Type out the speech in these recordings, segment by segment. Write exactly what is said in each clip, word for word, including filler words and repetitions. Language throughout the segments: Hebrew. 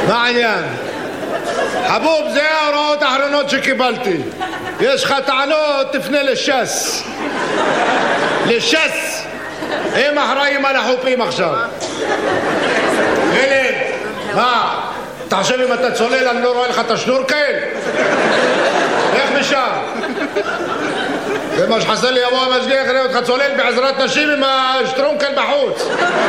מה העניין? חבוב, זה ההוראות האחרונות שקיבלתי. יש לך טענות, תפנה לש"ס. לש"ס. הם אחראים על החופים עכשיו. ילד, מה? אתה חושב אם אתה צולל אני לא רואה לך את השנורקל? איך משם? זה מה שחסר לי, יבוא המשגיח יראה אותך צולל בעזרת נשים עם השטרונקל בחוץ.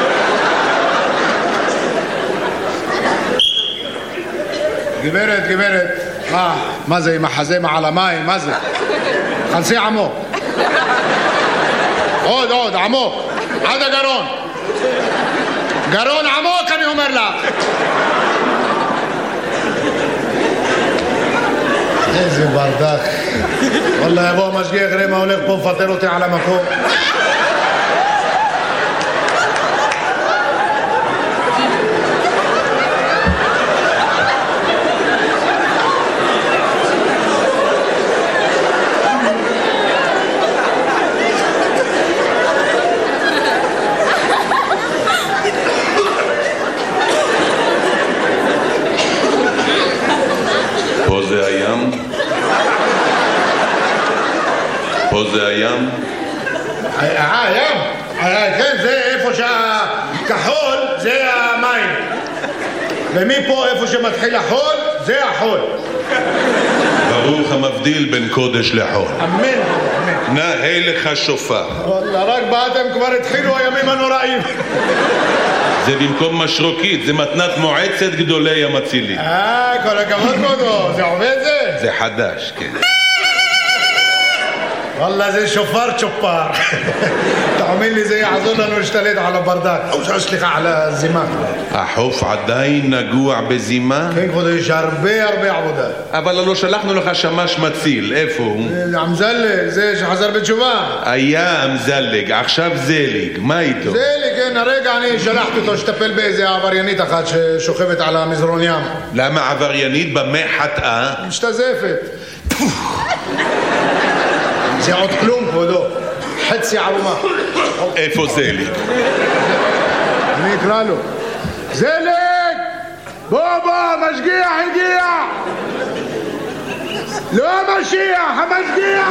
גברת, גברת, מה? מה זה עם החזה מעל המים? מה זה? חלסי עמוק. עוד, עוד, עמוק. עד הגרון. גרון עמוק אני אומר לך. איזה ברדק. וואלה יבוא המשגיח יראה מה הולך פה מפטר אותי על המקום. פה זה הים? אה, הים? כן, זה איפה שהכחול זה המים. ומפה איפה שמתחיל החול זה החול. ברוך המבדיל בין קודש לחול. אמן, אמן. נאה לך שופר. וואלה, רק באתם כבר התחילו הימים הנוראים. זה במקום משרוקית, זה מתנת מועצת גדולי המצילים. אה, כל הכבוד כבודו, זה עובד זה? זה חדש, כן. וואלה זה שופר צ'ופר. תאמין לי זה יעזור לנו להשתלט על הברדק. או סליחה על הזימה. החוף עדיין נגוע בזימה? כן כבודו, יש הרבה הרבה עבודה. אבל לא שלחנו לך שמש מציל, איפה הוא? אמזלג, זה שחזר בתשובה. היה אמזלג, עכשיו זליג, מה איתו? זליג, כן, הרגע אני שלחתי אותו שטפל באיזה עבריינית אחת ששוכבת על המזרון ים. למה עבריינית? במה חטאה? משתזפת. זה עוד כלום כבודו, חצי ערומה. איפה זליג? אני אקרא לו. זליג! בוא בוא, משגיח הגיע! לא המשיח, המשגיח!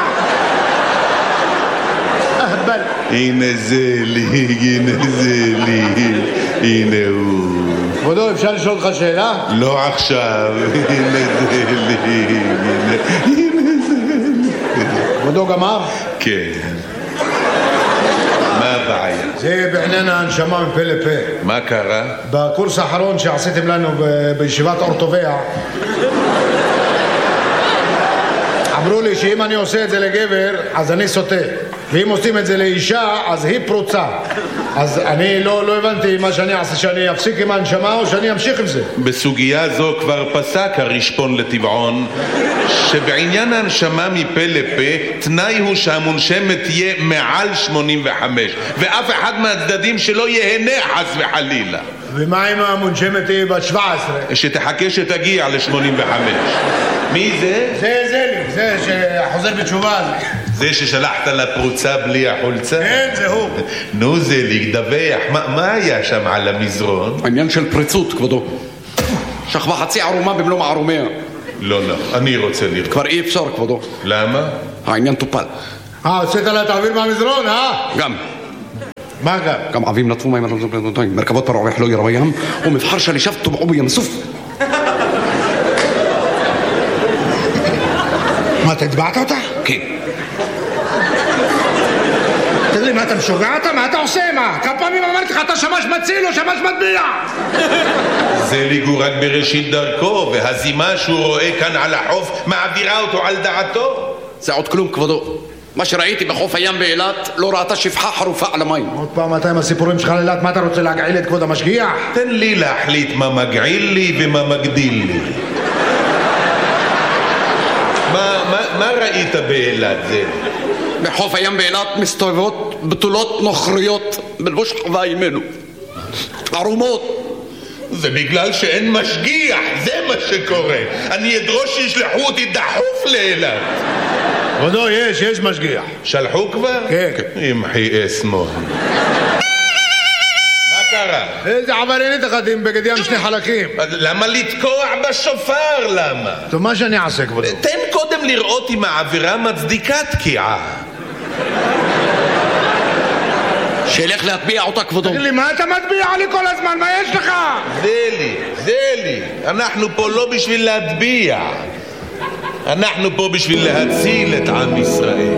אהבל. הנה זליג, הנה זליג, הנה הוא. כבודו, אפשר לשאול אותך שאלה? לא עכשיו, הנה זליג, הנה... כבודו גמר? כן. מה הבעיה? זה בעניין ההנשמה מפה לפה. מה קרה? בקורס האחרון שעשיתם לנו בישיבת אורטוביה אמרו לי שאם אני עושה את זה לגבר אז אני סוטה, ואם עושים את זה לאישה אז היא פרוצה. אז אני לא, לא הבנתי מה שאני אעשה, שאני אפסיק עם ההנשמה או שאני אמשיך עם זה. בסוגיה זו כבר פסק הרשפון לטבעון שבעניין ההנשמה מפה לפה תנאי הוא שהמונשמת תהיה מעל שמונים וחמש ואף אחד מהצדדים שלא יהנה חס וחלילה. ומה אם המונשמת תהיה בת שבע עשרה? שתחכה שתגיע ל-שמונים וחמש. מי זה? זה זה לי, זה שחוזר בתשובה הזה. זה ששלחת לפרוצה בלי החולצה? כן, זה הוא. נו זה להגדווח, מה, מה היה שם על המזרון? העניין של פריצות, כבודו. שכבה חצי ערומה במלוא מערומיה. לא, לא, אני רוצה לראות. כבר אי אפשר, כבודו. למה? העניין טופל. אה, הוצאת לה תעביר מהמזרון, אה? גם. מה גם? גם עבים נטפו מים, מרכבות פרעוח לא ירו בים, ומבחר שלישב טובעו בים סוף. מה, אתה הצבעת אותה? כן. תגיד לי, מה אתה משוגע אתה? מה אתה עושה? מה? כמה פעמים אמרתי לך, אתה שמש מציל או שמש מטביע? זליג הוא רק בראשית דרכו, והזימה שהוא רואה כאן על החוף מעבירה אותו על דעתו. זה עוד כלום, כבודו. מה שראיתי בחוף הים באילת לא ראתה שפחה חרופה על המים. עוד פעם אתה עם הסיפורים שלך לאילת, מה אתה רוצה להגעיל את כבוד המשגיח? תן לי להחליט מה מגעיל לי ומה מגדיל לי. מה, מה, מה ראית באילת זה? בחוף הים באילת מסתובבות בתולות נוכריות בלבוש חווה אימנו. ערומות. זה בגלל שאין משגיח, זה מה שקורה. אני אדרוש שישלחו אותי דחוף לאילת. כבודו, יש, יש משגיח. שלחו כבר? כן. ימחי אסמו. מה קרה? קרה? איזה עבריינית אחת עם בגד ים שני חלקים. למה לתקוע בשופר? למה? טוב, מה שאני אעשה, כבודו? תן קודם לראות אם העבירה מצדיקה תקיעה. שילך להטביע אותה, כבודו. תגיד לי, מה אתה מטביע לי כל הזמן? מה יש לך? זה לי, זה לי. אנחנו פה לא בשביל להטביע. אנחנו פה בשביל להציל את עם ישראל.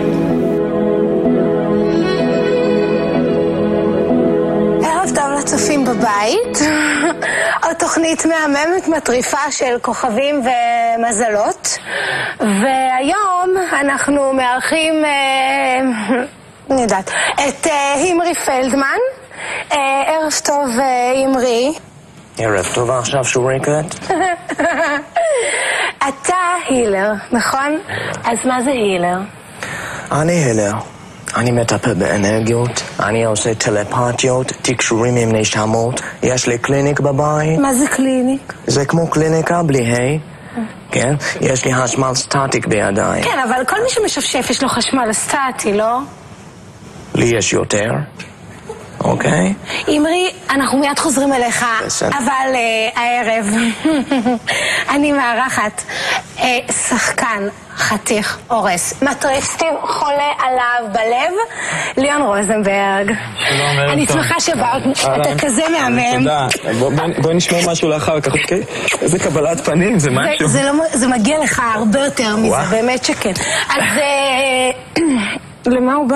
ערב טוב לצופים בבית. עוד תוכנית מהממת מטריפה של כוכבים ומזלות. והיום אנחנו מארחים, אני יודעת, את הימרי פלדמן. ערב טוב, הימרי. ערב טוב, עכשיו שוריקת. אתה הילר, נכון? אז מה זה הילר? אני הילר. אני מטפל באנרגיות, אני עושה טלפתיות, תקשורים עם נשמות, יש לי קליניק בבית. מה זה קליניק? זה כמו קליניקה בלי היי. כן? יש לי חשמל סטטיק בידיים. כן, אבל כל מי שמשפשף יש לו חשמל סטטי, לא? לי יש יותר. אוקיי? אמרי, אנחנו מיד חוזרים אליך, בסדר. אבל uh, הערב אני מארחת uh, שחקן חתיך הורס, מטריף סטיב חולה עליו בלב, ליאון רוזנברג. שלום, ערב אני טוב. שמחה שבאת, אתה כזה מהמם. תודה. בואי נשמע משהו לאחר כך, אוקיי? איזה קבלת פנים, זה משהו. זה, לא, זה מגיע לך הרבה יותר מזה, וואו. באמת שכן. אז uh, למה הוא בא?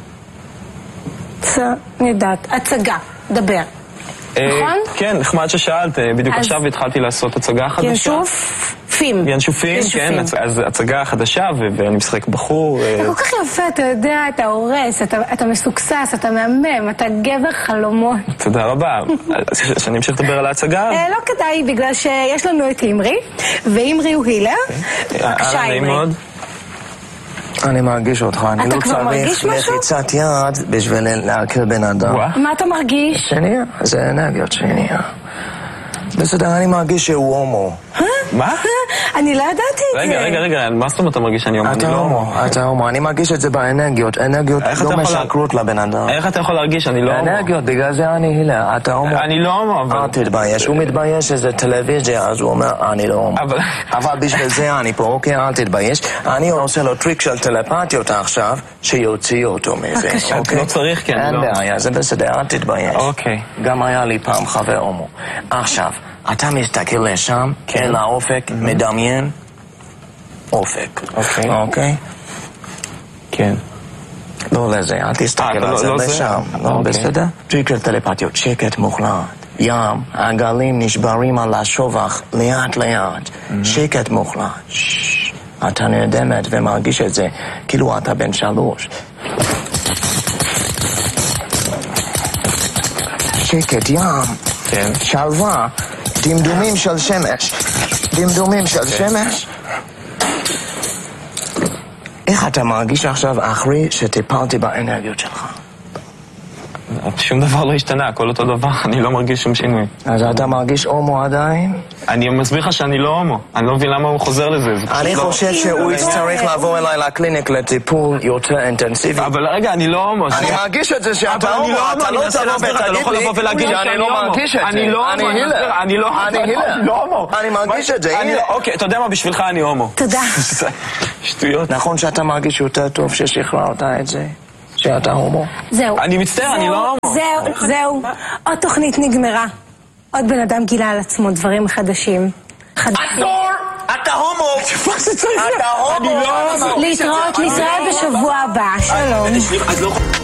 אני יודעת, הצגה, דבר. נכון? כן, נחמד ששאלת, בדיוק עכשיו התחלתי לעשות הצגה חדשה. ינשופים. ינשופים, כן, אז הצגה חדשה ואני משחק בחור. אתה כל כך יפה, אתה יודע, אתה הורס, אתה מסוקסס, אתה מהמם, אתה גבר חלומות. תודה רבה. שאני אמשיך לדבר על ההצגה? לא כדאי, בגלל שיש לנו את אימרי, ואימרי הוא הילר. בבקשה, אימרי. אני מרגיש אותך, אני לא צריך לחיצת יד בשביל להכיר בן אדם. מה אתה מרגיש? שנייה, זה אנרגיות שנייה. בסדר, אני מרגיש שהוא הומו. מה? אני לא ידעתי את זה. רגע, רגע, רגע, מה זאת אומרת אתה מרגיש שאני הומו? אתה הומו, אתה הומו, אני מרגיש את זה באנרגיות, אנרגיות לא משקרות לבן אדם. איך אתה יכול להרגיש שאני לא הומו? אנרגיות, בגלל זה אני הילר, אתה הומו. אני לא הומו, אבל... אל תתבייש, הוא מתבייש שזה טלוויזיה, אז הוא אומר, אני לא הומו. אבל בשביל זה אני פה, אוקיי, אל תתבייש. אני עושה לו טריק של טלפתיות עכשיו, שיוציאו אותו מזה. לא צריך, כן. אין בעיה, זה בסדר, אל תתבייש. אוקיי. גם היה לי פעם חבר הומו. עכשיו, אתה מסתכל לשם, אל האופק, מדמיין, אופק. אוקיי. אוקיי? כן. לא לזה, אל תסתכל על זה לשם. לא, בסדר? טריק של טלפתיות, שקט מוחלט. ים, הגלים נשברים על השובח, לאט לאט. שקט מוחלט. אתה נרדמת ומרגיש את זה, כאילו אתה בן שלוש. שקט, ים. כן. שלווה. דמדומים של שמש. דמדומים של שמש. איך אתה מרגיש עכשיו אחרי שטיפלתי באנרגיות שלך? שום דבר לא השתנה, הכל אותו דבר, אני לא מרגיש שום שינוי. אז אתה מרגיש הומו עדיין? אני מסביר לך שאני לא הומו, אני לא מבין למה הוא חוזר לזה. אני חושב שהוא יצטרך לבוא אליי לקליניק לטיפול יותר אינטנסיבי. אבל רגע, אני לא הומו. אני מרגיש את זה שאתה הומו, אתה לא תבוא ותגיד לי שאני לא מרגיש את זה. אני לא הומו, אני לא אני הילר. אני מרגיש את זה, הנה. אוקיי, אתה יודע מה, בשבילך אני הומו. תודה. שטויות. נכון שאתה מרגיש יותר טוב ששחררת את זה? שאתה הומו? זהו. אני מצטער, אני לא הומו. זהו, זהו. עוד תוכנית נגמרה. עוד בן אדם גילה על עצמו דברים חדשים. אסור! אתה הומו! אתה הומו! להתראות, נתראה בשבוע הבא. שלום.